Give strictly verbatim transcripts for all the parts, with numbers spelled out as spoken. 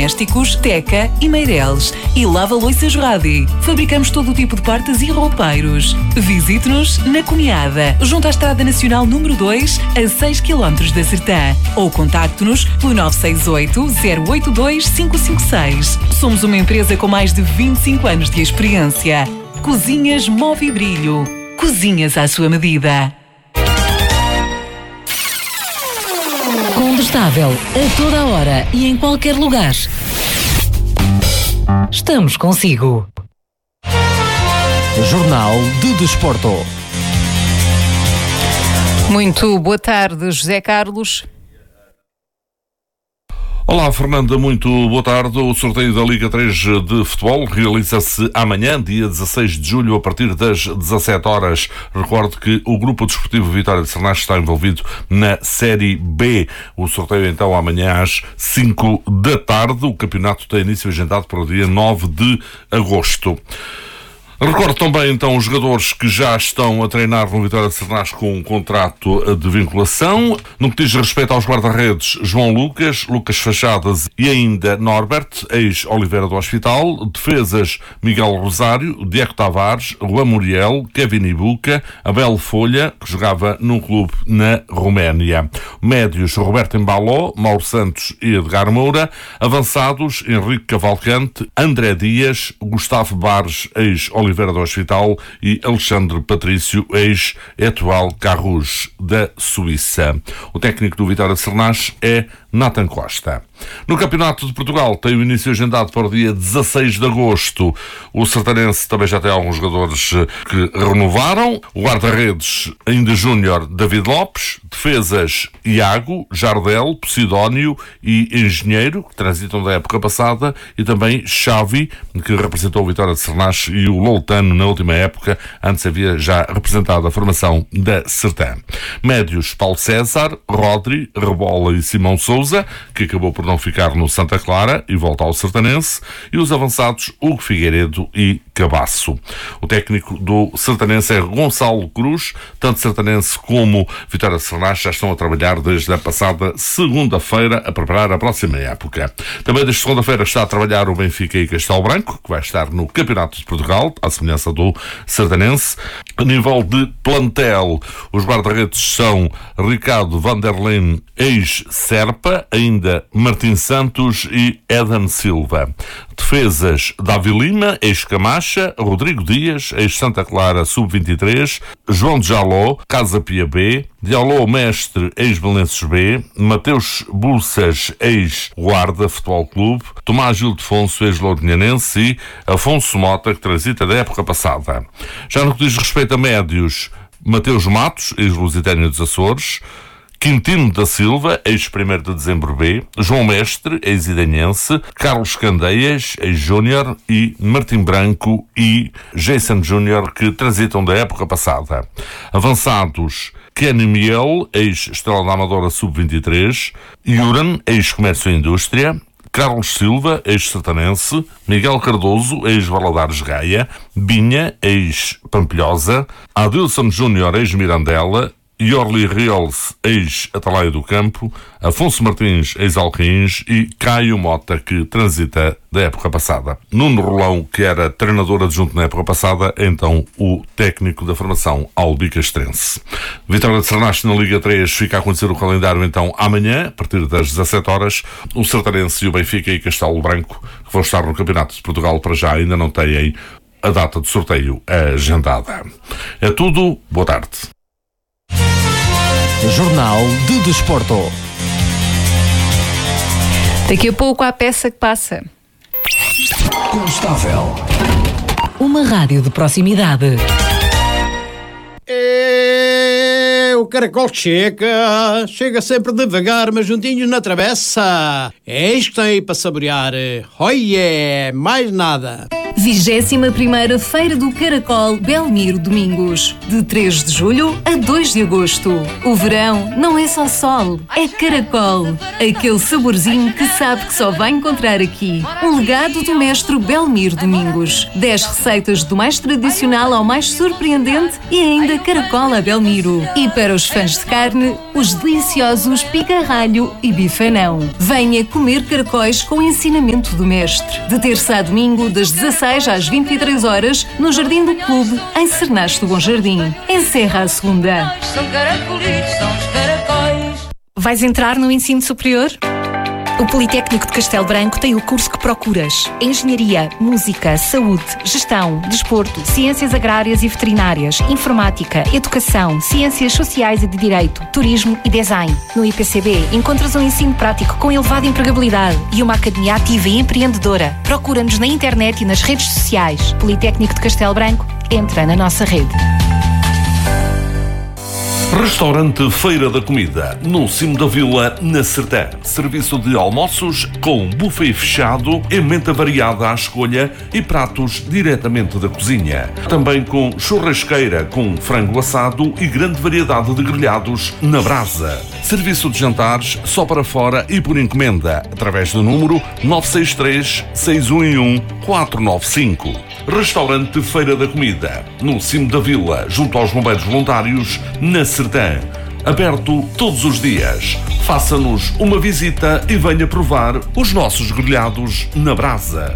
Eletrodomésticos, Teca e Meireles. E lava-loiças Radi. Fabricamos todo o tipo de portas e roupeiros. Visite-nos na Cunhada, junto à Estrada Nacional número dois, a seis quilómetros da Sertã. Ou contacte-nos pelo nove seis oito, zero oito dois, cinco cinco seis. Somos uma empresa com mais de vinte e cinco anos de experiência. Cozinhas Move e Brilho. Cozinhas à sua medida. Condestável, a toda a hora e em qualquer lugar. Estamos consigo. Jornal de Desporto. Muito boa tarde, José Carlos. Olá, Fernanda, muito boa tarde. O sorteio da Liga três de Futebol realiza-se amanhã, dia dezasseis de julho, a partir das dezassete horas. Recordo que o Grupo Desportivo Vitória de Sernach está envolvido na Série B. O sorteio, então, amanhã às cinco da tarde. O campeonato tem início agendado para o dia nove de agosto. Recordo também, então, os jogadores que já estão a treinar no Vitória de Sernach com um contrato de vinculação. No que diz respeito aos guarda-redes, João Lucas, Lucas Fachadas e ainda Norbert, ex-Oliveira do Hospital. Defesas, Miguel Rosário, Diego Tavares, Juan Muriel, Kevin Ibuca, Abel Folha, que jogava num clube na Roménia. Médios, Roberto Embaló, Mauro Santos e Edgar Moura. Avançados, Henrique Cavalcante, André Dias, Gustavo Barres, ex-Oliveira Oliveira do Hospital e Alexandre Patrício, ex-Etoile Carrouge da Suíça. O técnico do Vitória de Sernach é Nathan Costa. No Campeonato de Portugal tem o início agendado para o dia dezasseis de agosto. O sertanense também já tem alguns jogadores que renovaram. O guarda-redes ainda júnior David Lopes, defesas Iago, Jardel, Posidónio e Engenheiro, que transitam da época passada, e também Xavi, que representou o Vitória de Sernach, e o Loutano na última época, antes havia já representado a formação da Sertã. Médios, Paulo César, Rodri, Rebola e Simão Sousa, que acabou por não ficar no Santa Clara e volta ao sertanense, e os avançados Hugo Figueiredo e Cabasso. O técnico do sertanense é Gonçalo Cruz. Tanto sertanense como Vitória de Sernach já estão a trabalhar desde a passada segunda-feira a preparar a próxima época. Também desde segunda-feira está a trabalhar o Benfica e Castelo Branco, que vai estar no Campeonato de Portugal, à semelhança do sertanense. A nível de plantel, os guarda-redes são Ricardo Vanderlyn, ex-Serpa, ainda Martim Santos e Eden Silva. Defesas, Davi Lima, ex-Camacha, Rodrigo Dias, ex-Santa Clara, sub vinte e três, João de Jaló, Casa Pia B, Dialó Mestre, ex-Belenenses B, Mateus Bursas, ex-Guarda Futebol Clube, Tomás Ildefonso, ex-Lourinhanense e Afonso Mota, que transita da época passada. Já no que diz respeito a médios, Mateus Matos, ex-Lusitânia dos Açores, Quintino da Silva, ex-primeiro de dezembro B, João Mestre, ex-Idanhense, Carlos Candeias, ex-Júnior, e Martim Branco e Jason Júnior, que transitam da época passada. Avançados, Kenny Miel, ex-Estrela da Amadora sub vinte e três, Yuran, ex-Comércio e Indústria, Carlos Silva, ex-Sertanense, Miguel Cardoso, ex-Valadares Gaia, Binha, ex-Pampilhosa, Adilson Júnior, ex-Mirandela, Yorli Riols, ex-Atalaia do Campo, Afonso Martins, ex-Alcaíns, e Caio Mota, que transita da época passada. Nuno Rolão, que era treinador adjunto na época passada, é então o técnico da formação albicastrense. Vitória de Sernach na Liga três fica a conhecer o calendário então amanhã, a partir das dezassete horas. O Sertanense e o Benfica e Castelo Branco, que vão estar no Campeonato de Portugal, para já ainda não têm a data de sorteio agendada. É tudo, boa tarde. Jornal de Desporto. Daqui a pouco há a peça que passa. Condestável. Uma rádio de proximidade. É, o caracol chega, chega sempre devagar, mas juntinhos na travessa. É isto que tem aí para saborear. Oiê, mais nada. vigésima primeira Feira do Caracol Belmiro Domingos, de três de julho a dois de agosto. O verão não é só sol, é caracol. Aquele saborzinho que sabe que só vai encontrar aqui. Um legado do mestre Belmiro Domingos. dez receitas do mais tradicional ao mais surpreendente e ainda caracol a Belmiro. E para os fãs de carne, os deliciosos pica-ralho e bifanão. Venha comer caracóis com o ensinamento do mestre. De terça a domingo, das dezasseis às vinte e três horas, no Jardim do Clube, em Cernache do Bom Jardim. Encerra a segunda. São caracolitos, são os caracóis. Vais entrar no ensino superior? O Politécnico de Castelo Branco tem o curso que procuras. Engenharia, Música, Saúde, Gestão, Desporto, Ciências Agrárias e Veterinárias, Informática, Educação, Ciências Sociais e de Direito, Turismo e Design. No I P C B encontras um ensino prático com elevada empregabilidade e uma academia ativa e empreendedora. Procura-nos na internet e nas redes sociais. Politécnico de Castelo Branco, entra na nossa rede. Restaurante Feira da Comida, no cimo da vila, na Sertã. Serviço de almoços com buffet fechado, emenda variada à escolha e pratos diretamente da cozinha. Também com churrasqueira com frango assado e grande variedade de grelhados na brasa. Serviço de jantares só para fora e por encomenda, através do número nove seis três, seis um um, quatro nove cinco. Restaurante Feira da Comida, no cimo da vila, junto aos bombeiros voluntários, na Sertã. Aberto todos os dias. Faça-nos uma visita e venha provar os nossos grelhados na brasa.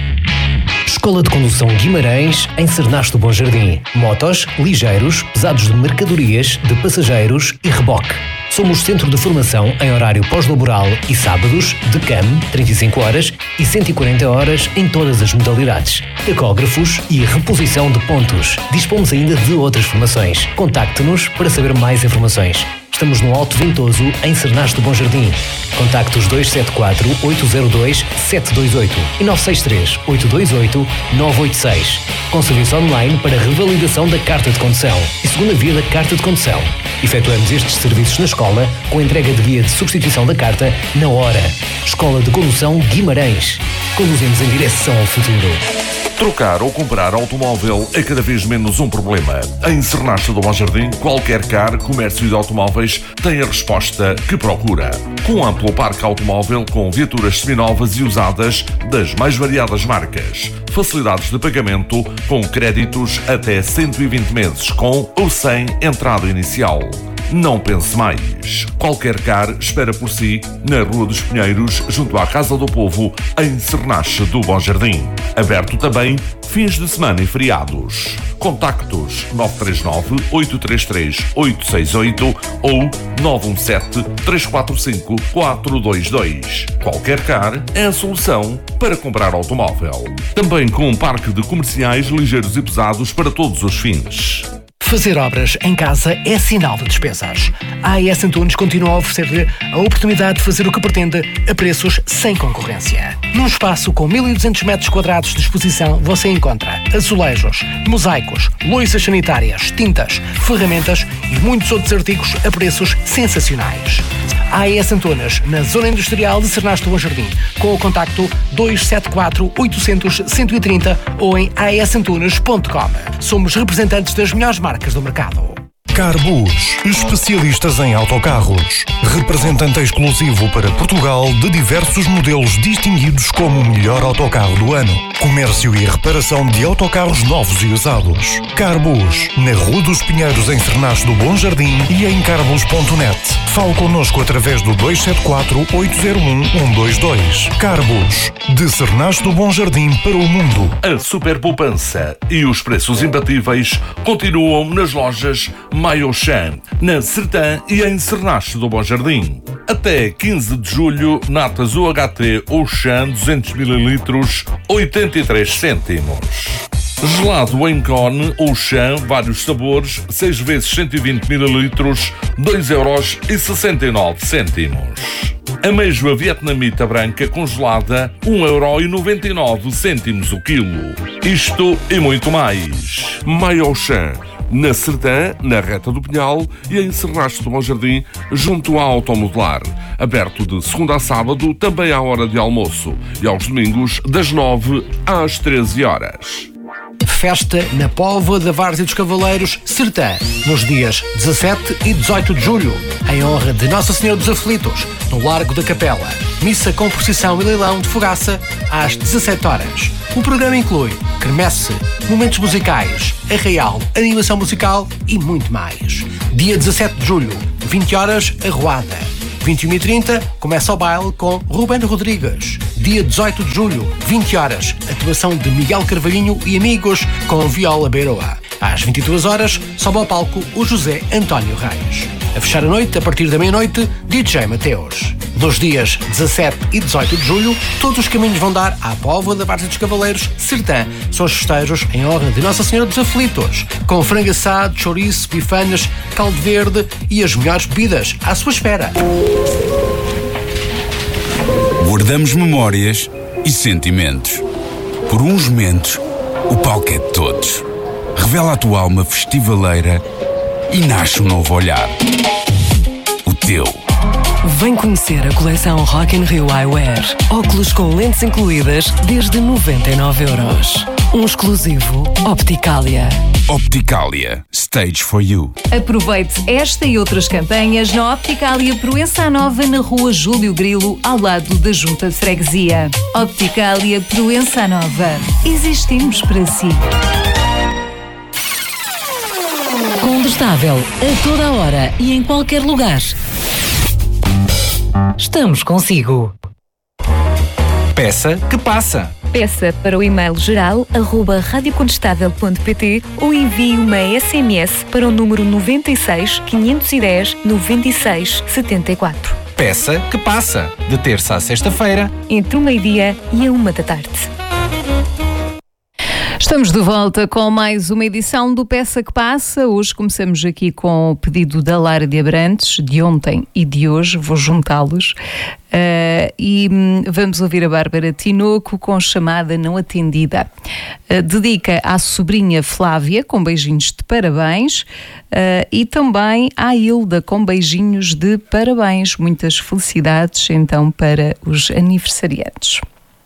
Escola de Condução Guimarães, em Cernache do Bom Jardim. Motos, ligeiros, pesados de mercadorias, de passageiros e reboque. Somos centro de formação em horário pós-laboral e sábados, de C A M, trinta e cinco horas e cento e quarenta horas em todas as modalidades. Tacógrafos e reposição de pontos. Dispomos ainda de outras formações. Contacte-nos para saber mais informações. Estamos no Alto Ventoso, em Cernache do Bom Jardim. Contacte os dois sete quatro, oito zero dois, sete dois oito e nove seis três, oito dois oito, nove oito seis. Com serviço online para revalidação da carta de condução e segunda via da carta de condução. Efetuamos estes serviços na escola com entrega de guia de substituição da carta na hora. Escola de Condução Guimarães. Conduzimos em direção ao futuro. Trocar ou comprar automóvel é cada vez menos um problema. Em Cernache do Bom Jardim, qualquer car, comércio de automóveis tem a resposta que procura. Com um amplo parque automóvel com viaturas seminovas e usadas das mais variadas marcas. Facilidades de pagamento com créditos até cento e vinte meses com ou sem entrada inicial. Não pense mais. Qualquer car espera por si na Rua dos Pinheiros, junto à Casa do Povo, em Cernache do Bom Jardim. Aberto também fins de semana e feriados. Contactos nove três nove, oito três três, oito seis oito ou nove um sete, três quatro cinco, quatro dois dois. Qualquer car é a solução para comprar automóvel. Também com um parque de comerciais ligeiros e pesados para todos os fins. Fazer obras em casa é sinal de despesas. A AES Antunes continua a oferecer-lhe a oportunidade de fazer o que pretende a preços sem concorrência. Num espaço com mil e duzentos metros quadrados de exposição, você encontra azulejos, mosaicos, louças sanitárias, tintas, ferramentas e muitos outros artigos a preços sensacionais. A AES Antunes, na Zona Industrial de Cernache do Bom Jardim, com o contacto dois sete quatro, oito zero zero, um um três zero ou em a e s antunes ponto com. Somos representantes das melhores marcas do mercado. Carbus, especialistas em autocarros. Representante exclusivo para Portugal de diversos modelos distinguidos como o melhor autocarro do ano. Comércio e reparação de autocarros novos e usados. Carbus, na Rua dos Pinheiros, em Cernache do Bom Jardim e em carbus ponto net. Fale connosco através do dois sete quatro, oito zero um, um dois dois. Carbus, de Cernache do Bom Jardim para o mundo. A super poupança e os preços imbatíveis continuam nas lojas Maiochan, na Sertã e em Cernache do Bom Jardim. Até quinze de julho, natas U H T Auchan duzentos mililitros, oitenta e três cêntimos. Gelado em cone Auchan, vários sabores, seis vezes cento e vinte mililitros, dois euros e sessenta e nove cêntimos. Ameijoa vietnamita branca congelada, um euro e noventa e nove cêntimos o quilo. Isto e muito mais. Maiochan. na Sertã, na Reta do Pinhal e em Cernasto do Bom Jardim, junto à Automodular. Aberto de segunda a sábado, também à hora de almoço, e aos domingos, das nove às treze horas. Festa na Póvoa da Várzea dos Cavaleiros, Sertã, nos dias dezassete e dezoito de julho, em honra de Nossa Senhora dos Aflitos, no Largo da Capela. Missa com procissão e leilão de fogaça às dezassete horas. O programa inclui quermesse, momentos musicais, arraial, animação musical e muito mais. Dia dezassete de julho, vinte horas, arruada. vinte e uma e trinta, começa o baile com Ruben Rodrigues. Dia dezoito de julho, vinte horas, atuação de Miguel Carvalhinho e amigos com Viola Beiroa. Às vinte e duas horas, sobe ao palco o José António Reis. A fechar a noite, a partir da meia-noite, D J Mateus. Nos dias dezassete e dezoito de julho, todos os caminhos vão dar à Póvoa da Várzea dos Cavaleiros, Sertã. São os festejos em honra de Nossa Senhora dos Aflitos, com frango assado, chouriço, bifanas, caldo verde e as melhores bebidas à sua espera. Guardamos memórias e sentimentos. Por uns momentos, o palco é de todos. Revela a tua alma festivaleira e nasce um novo olhar. O teu. Vem conhecer a coleção Rock in Rio Eyewear. Óculos com lentes incluídas desde noventa e nove euros. Um exclusivo Opticalia. Opticalia. Stage for you. Aproveite esta e outras campanhas na Opticalia Proença Nova, na rua Júlio Grilo, ao lado da Junta de Freguesia. Opticalia Proença Nova. Existimos para si. Combustável, a toda hora e em qualquer lugar. Estamos consigo. Peça que passa. Peça para o e-mail geral arroba radiocontestável ponto pt ou envie uma S M S para o número noventa e seis, quinhentos e dez, noventa e seis, setenta e quatro. Peça que passa. De terça a sexta-feira, entre o meio-dia e a uma da tarde. Estamos de volta com mais uma edição do Peça que Passa. Hoje começamos aqui com o pedido da Lara de Abrantes, de ontem e de hoje, vou juntá-los. Uh, e hum, vamos ouvir a Bárbara Tinoco com chamada não atendida. Uh, dedica à sobrinha Flávia com beijinhos de parabéns uh, e também à Hilda com beijinhos de parabéns. Muitas felicidades então para os aniversariantes.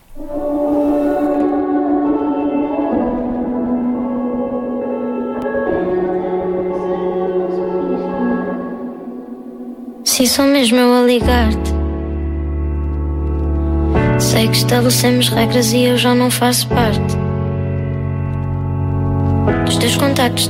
Se sou mesmo eu a ligar-te, sei que estabelecemos regras e eu já não faço parte. Os teus contactos